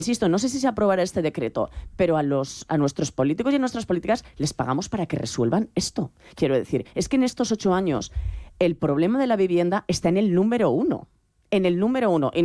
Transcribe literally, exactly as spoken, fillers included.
Insisto, no sé si se aprobará este decreto, pero a, los, a nuestros políticos y a nuestras políticas les pagamos para que resuelvan esto. Quiero decir, es que en estos ocho años el problema de la vivienda está en el número uno. En el número uno.